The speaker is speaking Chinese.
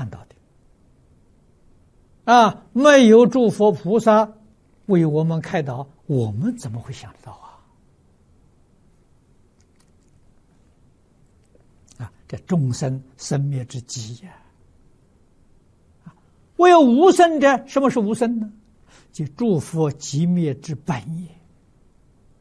看到的。没有诸佛菩萨为我们开导，我们怎么会想得到这众生生灭之机呀！唯有无生者，什么是无生呢？即诸佛寂灭之本也。